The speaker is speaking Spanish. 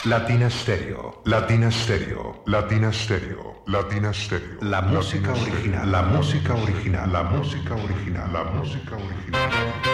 Latina Stereo, Latina Stereo, Latina Stereo, Latina Stereo. La música original, la música original, la música original, la música original.